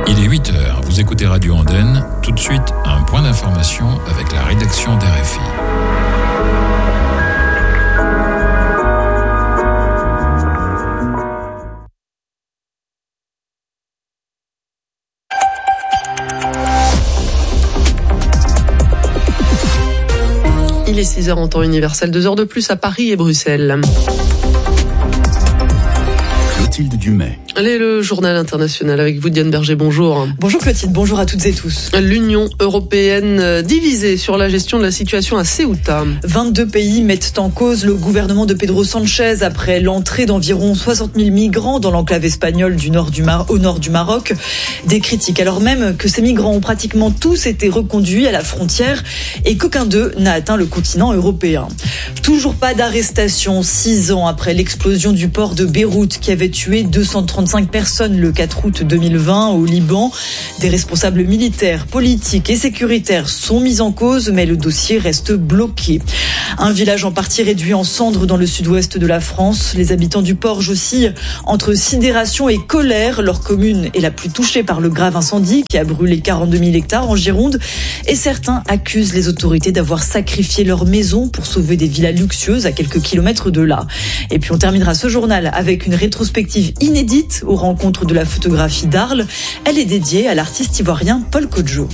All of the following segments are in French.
Il est 8h, vous écoutez Radio Andenne. Tout de suite, un point d'information avec la rédaction d'RFI. Il est 6h en temps universel, 2 heures de plus à Paris et Bruxelles. Clotilde Dumais. Allez, le journal international avec vous, Diane Berger, bonjour. Bonjour Clotilde, bonjour à toutes et tous. L'Union européenne divisée sur la gestion de la situation à Ceuta. 22 pays mettent en cause le gouvernement de Pedro Sánchez après l'entrée d'environ 60 000 migrants dans l'enclave espagnole au nord du Maroc. Des critiques alors même que ces migrants ont pratiquement tous été reconduits à la frontière et qu'aucun d'eux n'a atteint le continent européen. Toujours pas d'arrestation 6 ans après l'explosion du port de Beyrouth qui avait tué 235 personnes le 4 août 2020 au Liban. Des responsables militaires, politiques et sécuritaires sont mis en cause, mais le dossier reste bloqué. Un village en partie réduit en cendres dans le sud-ouest de la France. Les habitants du Porge oscillent entre sidération et colère. Leur commune est la plus touchée par le grave incendie qui a brûlé 42 000 hectares en Gironde. Et certains accusent les autorités d'avoir sacrifié leur maison pour sauver des villas luxueuses à quelques kilomètres de là. Et puis on terminera ce journal avec une rétrospective inédite aux rencontres de la photographie d'Arles. Elle est dédiée à l'artiste ivoirien Paul Kodjo.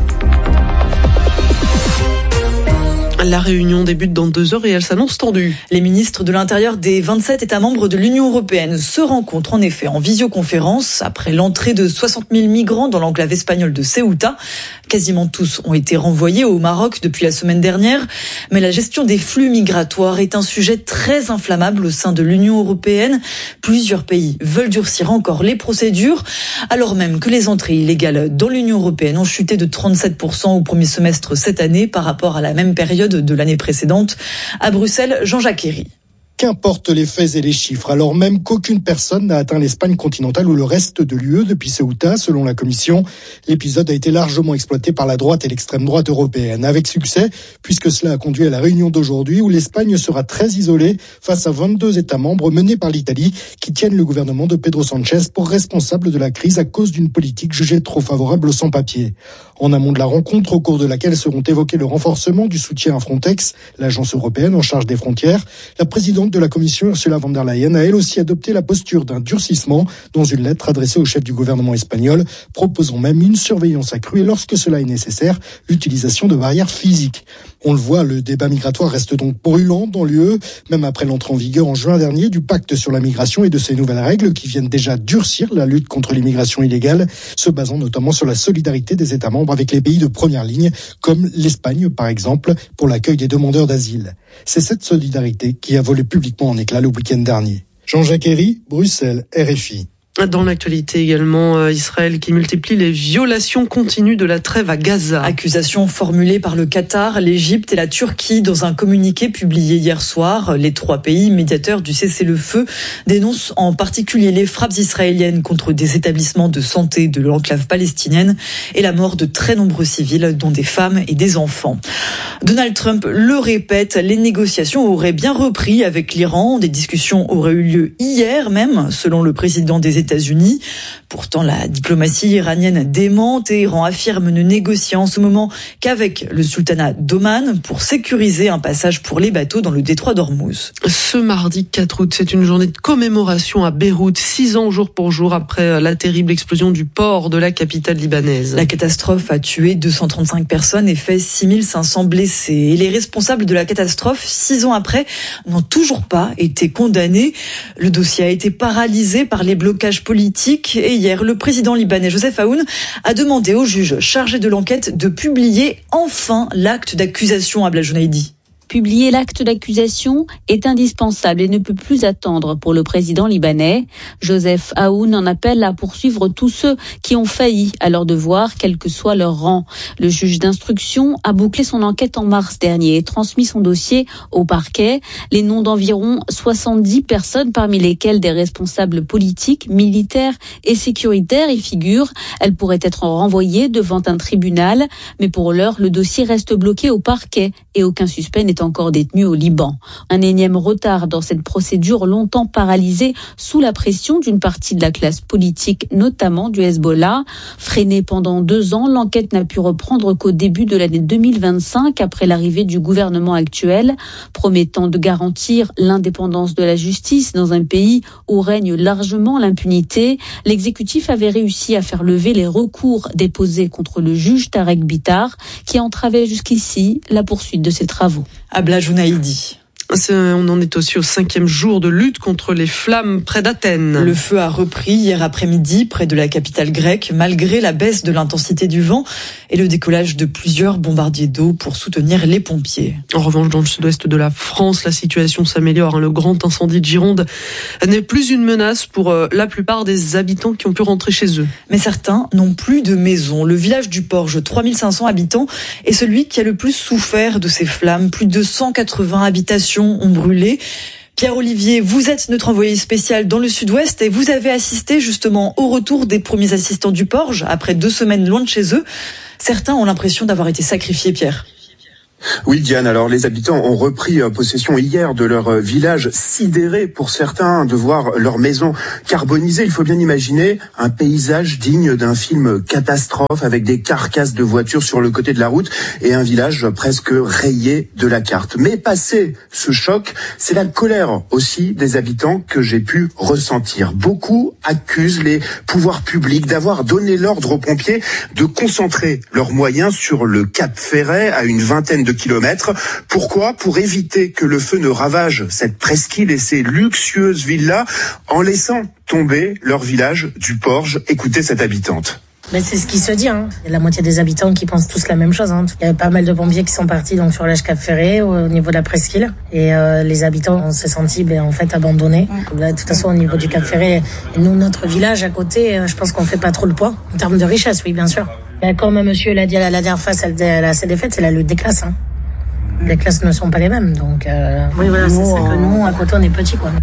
La réunion débute dans 2 heures et elle s'annonce tendue. Les ministres de l'Intérieur des 27 États membres de l'Union européenne se rencontrent en effet en visioconférence après l'entrée de 60 000 migrants dans l'enclave espagnole de Ceuta. Quasiment tous ont été renvoyés au Maroc depuis la semaine dernière. Mais la gestion des flux migratoires est un sujet très inflammable au sein de l'Union européenne. Plusieurs pays veulent durcir encore les procédures, alors même que les entrées illégales dans l'Union européenne ont chuté de 37% au premier semestre cette année par rapport à la même période de l'année précédente. À Bruxelles, Jean-Jacques Herry. Qu'importent les faits et les chiffres, alors même qu'aucune personne n'a atteint l'Espagne continentale ou le reste de l'UE depuis Ceuta, selon la Commission. L'épisode a été largement exploité par la droite et l'extrême droite européenne, avec succès, puisque cela a conduit à la réunion d'aujourd'hui où l'Espagne sera très isolée face à 22 États membres menés par l'Italie qui tiennent le gouvernement de Pedro Sánchez pour responsable de la crise à cause d'une politique jugée trop favorable aux sans-papiers. En amont de la rencontre, au cours de laquelle seront évoqués le renforcement du soutien à Frontex, l'agence européenne en charge des frontières, la présidente de la Commission, Ursula von der Leyen, a elle aussi adopté la posture d'un durcissement dans une lettre adressée au chef du gouvernement espagnol, proposant même une surveillance accrue et lorsque cela est nécessaire, l'utilisation de barrières physiques. On le voit, le débat migratoire reste donc brûlant dans l'UE, même après l'entrée en vigueur en juin dernier du pacte sur la migration et de ses nouvelles règles qui viennent déjà durcir la lutte contre l'immigration illégale, se basant notamment sur la solidarité des États membres avec les pays de première ligne, comme l'Espagne par exemple, pour l'accueil des demandeurs d'asile. C'est cette solidarité qui a volé publiquement en éclats le week-end dernier. Jean-Jacques Herry, Bruxelles, RFI. Dans l'actualité également, Israël qui multiplie les violations continues de la trêve à Gaza. Accusation formulée par le Qatar, l'Égypte et la Turquie dans un communiqué publié hier soir. Les 3 pays médiateurs du cessez-le-feu dénoncent en particulier les frappes israéliennes contre des établissements de santé de l'enclave palestinienne et la mort de très nombreux civils, dont des femmes et des enfants. Donald Trump le répète, les négociations auraient bien repris avec l'Iran. Des discussions auraient eu lieu hier même, selon le président des États-Unis. Pourtant, la diplomatie iranienne démente et Iran affirme ne négocier en ce moment qu'avec le sultanat d'Oman pour sécuriser un passage pour les bateaux dans le détroit d'Ormuz. Ce mardi 4 août, c'est une journée de commémoration à Beyrouth, 6 ans jour pour jour après la terrible explosion du port de la capitale libanaise. La catastrophe a tué 235 personnes et fait 6500 blessés. Et les responsables de la catastrophe, 6 ans après, n'ont toujours pas été condamnés. Le dossier a été paralysé par les blocages politiques et hier, le président libanais Joseph Aoun a demandé au juge chargé de l'enquête de publier enfin l'acte d'accusation à Blajonaïdi. Publier l'acte d'accusation est indispensable et ne peut plus attendre pour le président libanais. Joseph Aoun en appelle à poursuivre tous ceux qui ont failli à leur devoir, quel que soit leur rang. Le juge d'instruction a bouclé son enquête en mars dernier et transmis son dossier au parquet. Les noms d'environ 70 personnes, parmi lesquelles des responsables politiques, militaires et sécuritaires, y figurent. Elles pourraient être renvoyées devant un tribunal, mais pour l'heure, le dossier reste bloqué au parquet et aucun suspect n'est est encore détenu au Liban. Un énième retard dans cette procédure longtemps paralysée sous la pression d'une partie de la classe politique, notamment du Hezbollah. Freinée pendant 2 ans, l'enquête n'a pu reprendre qu'au début de l'année 2025, après l'arrivée du gouvernement actuel, promettant de garantir l'indépendance de la justice dans un pays où règne largement l'impunité. L'exécutif avait réussi à faire lever les recours déposés contre le juge Tarek Bitar, qui entravait jusqu'ici la poursuite de ses travaux. Abla Jounaïdi. On en est aussi au 5e jour de lutte contre les flammes près d'Athènes. Le feu a repris hier après-midi près de la capitale grecque, malgré la baisse de l'intensité du vent et le décollage de plusieurs bombardiers d'eau pour soutenir les pompiers. En revanche, dans le sud-ouest de la France, la situation s'améliore. Le grand incendie de Gironde n'est plus une menace pour la plupart des habitants qui ont pu rentrer chez eux. Mais certains n'ont plus de maison. Le village du Porge, 3500 habitants, est celui qui a le plus souffert de ces flammes. Plus de 180 habitations ont brûlé. Pierre-Olivier, vous êtes notre envoyé spécial dans le sud-ouest et vous avez assisté justement au retour des premiers assistants du Porge après 2 semaines loin de chez eux. Certains ont l'impression d'avoir été sacrifiés, Pierre. Oui, Diane, alors les habitants ont repris possession hier de leur village, sidérés pour certains de voir leur maison carbonisée. Il faut bien imaginer un paysage digne d'un film catastrophe avec des carcasses de voitures sur le côté de la route et un village presque rayé de la carte. Mais passé ce choc, c'est la colère aussi des habitants que j'ai pu ressentir. Beaucoup accusent les pouvoirs publics d'avoir donné l'ordre aux pompiers de concentrer leurs moyens sur le Cap Ferret à une vingtaine de kilomètres. Pourquoi ? Pour éviter que le feu ne ravage cette presqu'île et ces luxueuses villas en laissant tomber leur village du Porge. Écoutez cette habitante. Ben c'est ce qui se dit. Il y a la moitié des habitants qui pensent tous la même chose. Il y a pas mal de pompiers qui sont partis donc sur l'âge Cap Ferret au niveau de la presqu'île. Et les habitants on s'est sentis en fait abandonnés. Là, de toute façon, au niveau du Cap Ferret, et nous, notre village à côté, je pense qu'on fait pas trop le poids. En termes de richesse, oui, bien sûr. Comme monsieur l'a dit à la dernière fois, elle a ses défaites, c'est la lutte des classes. Les classes ne sont pas les mêmes. Donc, oui, voilà, c'est ça que nous, à côté, on est petits, quoi.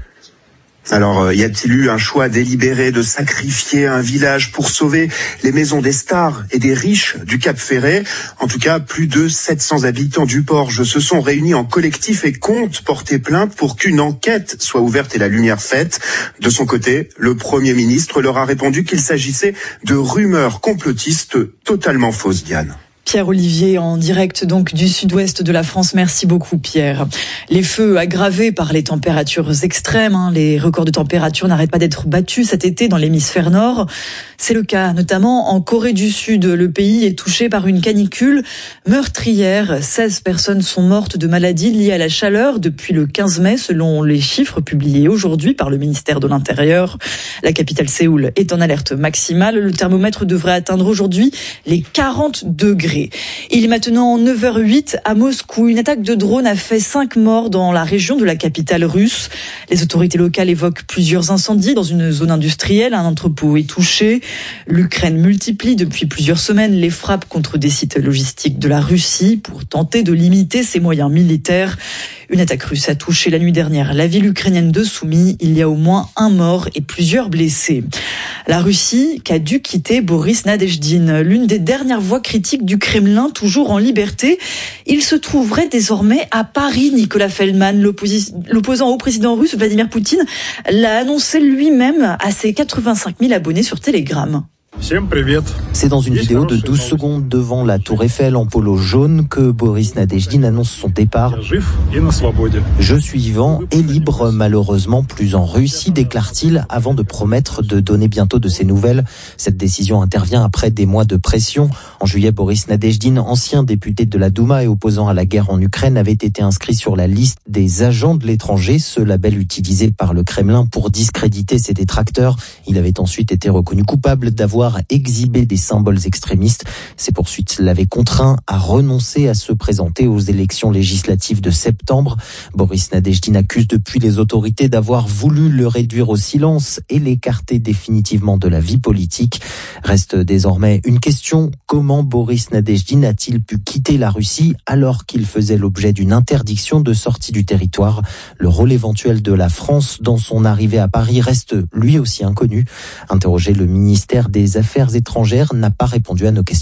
Alors, y a-t-il eu un choix délibéré de sacrifier un village pour sauver les maisons des stars et des riches du Cap Ferret ? En tout cas, plus de 700 habitants du Porge se sont réunis en collectif et comptent porter plainte pour qu'une enquête soit ouverte et la lumière faite. De son côté, le Premier ministre leur a répondu qu'il s'agissait de rumeurs complotistes totalement fausses, Diane. Pierre-Olivier en direct donc du sud-ouest de la France. Merci beaucoup Pierre. Les feux aggravés par les températures extrêmes, les records de température n'arrêtent pas d'être battus cet été dans l'hémisphère nord. C'est le cas notamment en Corée du Sud. Le pays est touché par une canicule meurtrière. 16 personnes sont mortes de maladies liées à la chaleur depuis le 15 mai selon les chiffres publiés aujourd'hui par le ministère de l'Intérieur. La capitale Séoul est en alerte maximale. Le thermomètre devrait atteindre aujourd'hui les 40 degrés. Il est maintenant 9h08 à Moscou. Une attaque de drone a fait 5 morts dans la région de la capitale russe. Les autorités locales évoquent plusieurs incendies dans une zone industrielle. Un entrepôt est touché. L'Ukraine multiplie depuis plusieurs semaines les frappes contre des sites logistiques de la Russie pour tenter de limiter ses moyens militaires. Une attaque russe a touché la nuit dernière la ville ukrainienne de Soumy. Il y a au moins 1 mort et plusieurs blessés. La Russie qu'a dû quitter Boris Nadezhdin, l'une des dernières voix critiques du Kremlin, toujours en liberté. Il se trouverait désormais à Paris. Nicolas Feldman, l'opposant au président russe Vladimir Poutine, l'a annoncé lui-même à ses 85 000 abonnés sur Telegram. C'est dans une vidéo de 12 secondes devant la Tour Eiffel en polo jaune que Boris Nadezhdin annonce son départ. Je suis vivant et libre, malheureusement plus en Russie, déclare-t-il, avant de promettre de donner bientôt de ses nouvelles. Cette décision intervient après des mois de pression. En juillet, Boris Nadezhdin, ancien député de la Douma et opposant à la guerre en Ukraine, avait été inscrit sur la liste des agents de l'étranger, ce label utilisé par le Kremlin pour discréditer ses détracteurs. Il avait ensuite été reconnu coupable d'avoir exhibé des symboles extrémistes. Ces poursuites l'avaient contraint à renoncer à se présenter aux élections législatives de septembre. Boris Nadezhdin accuse depuis les autorités d'avoir voulu le réduire au silence et l'écarter définitivement de la vie politique. Reste désormais une question: comment Boris Nadezhdin a-t-il pu quitter la Russie alors qu'il faisait l'objet d'une interdiction de sortie du territoire ? Le rôle éventuel de la France dans son arrivée à Paris reste lui aussi inconnu. Interrogé, le ministère des Affaires étrangères n'a pas répondu à nos questions.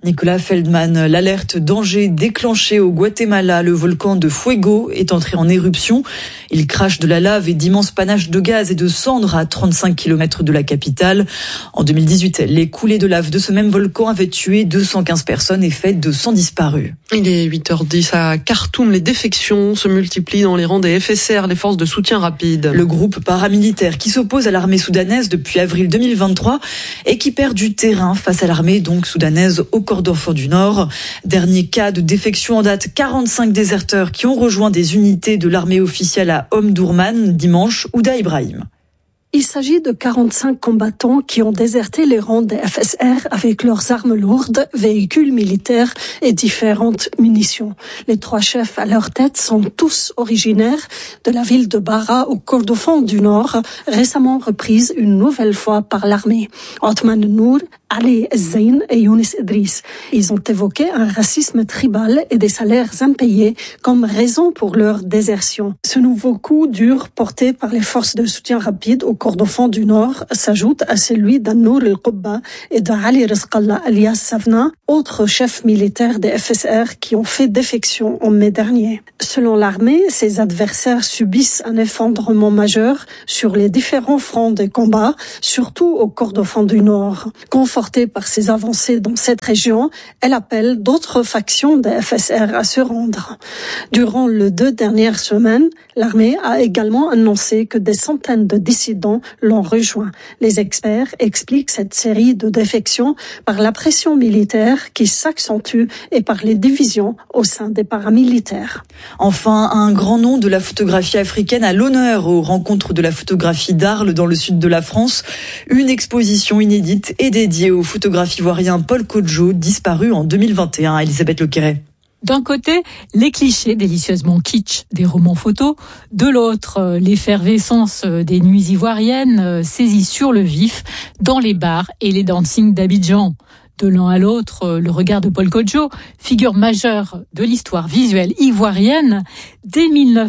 Nicolas Feldman, l'alerte danger déclenchée au Guatemala. Le volcan de Fuego est entré en éruption. Il crache de la lave et d'immenses panaches de gaz et de cendres à 35 km de la capitale. En 2018, les coulées de lave de ce même volcan avaient tué 215 personnes et fait 200 disparus. Il est 8h10 à Khartoum. Les défections se multiplient dans les rangs des FSR, les forces de soutien rapide. Le groupe paramilitaire qui s'oppose à l'armée soudanaise depuis avril 2023 et qui perd du terrain face à l'armée donc soudanaise au Kordofan du Nord. Dernier cas de défection en date, 45 déserteurs qui ont rejoint des unités de l'armée officielle à Omdurman dimanche. Ouda Ibrahim. Il s'agit de 45 combattants qui ont déserté les rangs des FSR avec leurs armes lourdes, véhicules militaires et différentes munitions. Les 3 chefs à leur tête sont tous originaires de la ville de Bara au Kordofan du Nord, récemment reprise une nouvelle fois par l'armée. Othman Nour, Ali Zain et Younis Idriss. Ils ont évoqué un racisme tribal et des salaires impayés comme raison pour leur désertion. Ce nouveau coup dur porté par les forces de soutien rapide au Kordofan du Nord s'ajoute à celui d'Anour El-Qubba et d'Ali Rizqallah alias Savna, autres chefs militaires des FSR qui ont fait défection en mai dernier. Selon l'armée, ses adversaires subissent un effondrement majeur sur les différents fronts des combats, surtout au Kordofan du Nord. Confortée par ses avancées dans cette région, elle appelle d'autres factions des FSR à se rendre. Durant les 2 dernières semaines, l'armée a également annoncé que des centaines de dissidents l'ont rejoint. Les experts expliquent cette série de défections par la pression militaire qui s'accentue et par les divisions au sein des paramilitaires. Enfin, un grand nom de la photographie africaine à l'honneur aux rencontres de la photographie d'Arles dans le sud de la France. Une exposition inédite est dédiée au photographe ivoirien Paul Kodjo, disparu en 2021. Elisabeth Lequeret. D'un côté, les clichés délicieusement kitsch des romans photos. De l'autre, l'effervescence des nuits ivoiriennes saisie sur le vif dans les bars et les dancings d'Abidjan. De l'un à l'autre, le regard de Paul Kodjo, figure majeure de l'histoire visuelle ivoirienne. Dès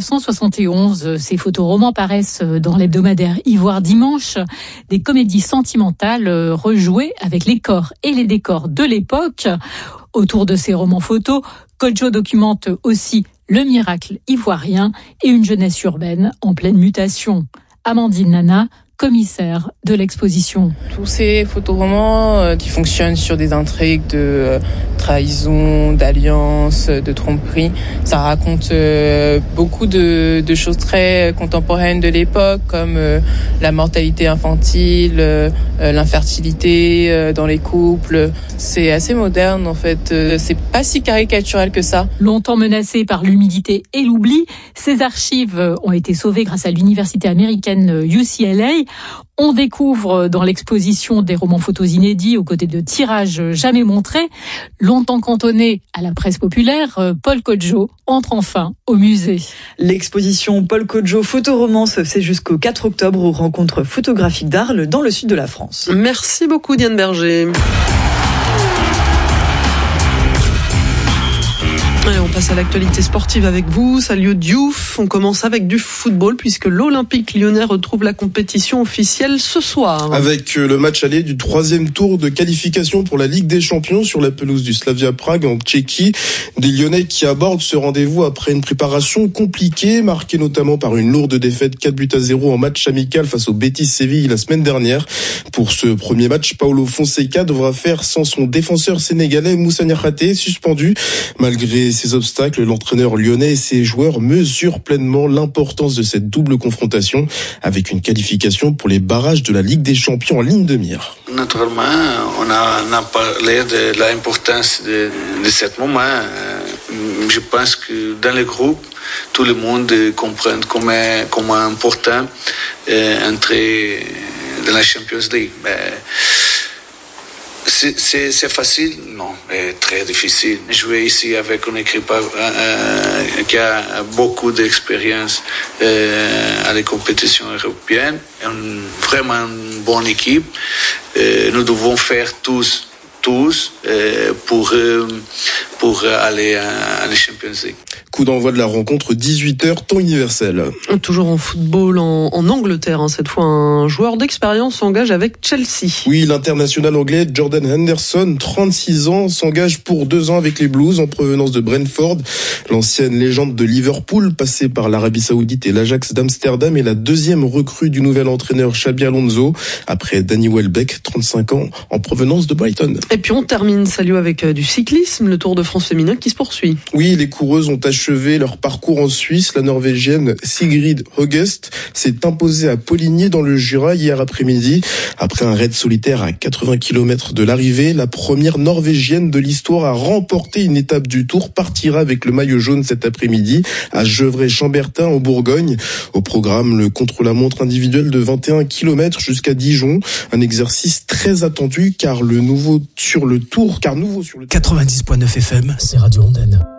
1971, ces photoromans paraissent dans l'hebdomadaire Ivoire Dimanche, des comédies sentimentales rejouées avec les corps et les décors de l'époque. Autour de ces romans photos, Kodjo documente aussi le miracle ivoirien et une jeunesse urbaine en pleine mutation. Amandine Nana, commissaire de l'exposition. Tous ces photoromans qui fonctionnent sur des intrigues de trahison, d'alliance, de tromperie, ça raconte beaucoup de choses très contemporaines de l'époque, comme la mortalité infantile, l'infertilité dans les couples. C'est assez moderne en fait, c'est pas si caricatural que ça. Longtemps menacées par l'humidité et l'oubli, ces archives ont été sauvées grâce à l'université américaine UCLA. On découvre dans l'exposition des romans photos inédits aux côtés de tirages jamais montrés. Longtemps cantonné à la presse populaire, Paul Kodjo entre enfin au musée. L'exposition Paul Kodjo Photoromance, c'est jusqu'au 4 octobre aux rencontres photographiques d'Arles dans le sud de la France. Merci beaucoup Diane Berger. Et on passe à l'actualité sportive avec vous. Salut Diouf. On commence avec du football puisque l'Olympique lyonnais retrouve la compétition officielle ce soir. Avec le match aller du 3e tour de qualification pour la Ligue des Champions sur la pelouse du Slavia Prague en Tchéquie. Des Lyonnais qui abordent ce rendez-vous après une préparation compliquée, marquée notamment par une lourde défaite 4-0 en match amical face au Betis Séville la semaine dernière. Pour ce premier match, Paulo Fonseca devra faire sans son défenseur sénégalais Moussa Niakhaté, suspendu. Malgré ces obstacles, l'entraîneur lyonnais et ses joueurs mesurent pleinement l'importance de cette double confrontation avec une qualification pour les barrages de la Ligue des Champions en ligne de mire. Naturellement, on a parlé de l'importance de ce moment. Je pense que dans le groupe, tout le monde comprend comment important entrer dans la Champions League. C'est facile? Non, mais très difficile. Jouer ici avec une équipe qui a beaucoup d'expérience à la compétition européenne, vraiment une bonne équipe. Nous devons faire tous pour aller à la Champions League. Coup d'envoi de la rencontre 18h, temps universel. Toujours en football en Angleterre, cette fois un joueur d'expérience s'engage avec Chelsea. Oui, l'international anglais Jordan Henderson, 36 ans, s'engage pour 2 ans avec les Blues en provenance de Brentford. L'ancienne légende de Liverpool, passée par l'Arabie Saoudite et l'Ajax d'Amsterdam, est la deuxième recrue du nouvel entraîneur Xabi Alonso, après Danny Welbeck, 35 ans, en provenance de Brighton. Et puis on termine, salut, avec du cyclisme, le Tour de France féminin qui se poursuit. Oui, les coureuses ont achevé leur parcours en Suisse. La Norvégienne Sigrid Høgest s'est imposée à Poligny dans le Jura hier après-midi. Après un raid solitaire à 80 km de l'arrivée, la première Norvégienne de l'histoire à remporter une étape du Tour partira avec le maillot jaune cet après-midi à Gevrey-Chambertin en Bourgogne. Au programme, le contre-la-montre individuel de 21 km jusqu'à Dijon. Un exercice très attendu car nouveau sur le Tour. 90.9 FM, c'est Radio Andenne.